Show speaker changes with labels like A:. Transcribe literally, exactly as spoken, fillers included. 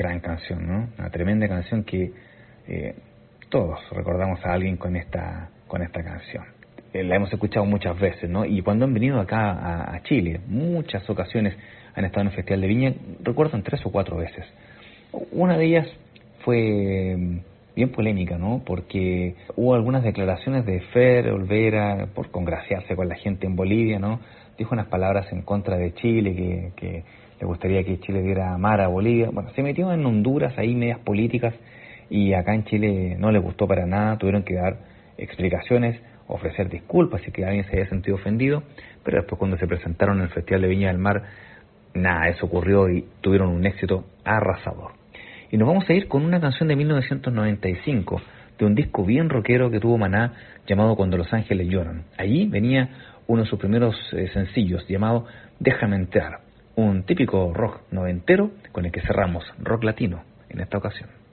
A: gran canción, ¿no? Una tremenda canción que eh, todos recordamos a alguien con esta con esta canción. Eh, la hemos escuchado muchas veces, ¿no? Y cuando han venido acá a, a Chile, muchas ocasiones han estado en el Festival de Viña, recuerdan tres o cuatro veces. Una de ellas fue bien polémica, ¿no? Porque hubo algunas declaraciones de Fer Olvera por congraciarse con la gente en Bolivia, ¿no? Dijo unas palabras en contra de Chile, que, que le gustaría que Chile diera mar a Bolivia. Bueno, se metió en Honduras ahí medias políticas y acá en Chile no le gustó para nada, tuvieron que dar explicaciones, ofrecer disculpas si que alguien se había sentido ofendido, pero después cuando se presentaron en el Festival de Viña del Mar, nada, eso ocurrió y tuvieron un éxito arrasador. Y nos vamos a ir con una canción de mil novecientos noventa y cinco, de un disco bien rockero que tuvo Maná, llamado Cuando los ángeles lloran. Allí venía uno de sus primeros eh, sencillos, llamado Déjame entrar, un típico rock noventero con el que cerramos rock latino en esta ocasión.